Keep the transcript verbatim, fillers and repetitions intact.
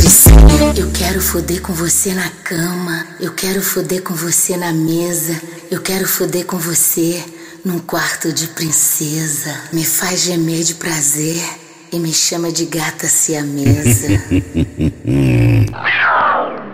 Eu quero foder com você na cama, eu quero foder com você na mesa, eu quero foder com você num quarto de princesa. Me faz gemer de prazer e me chama de gata siamesa.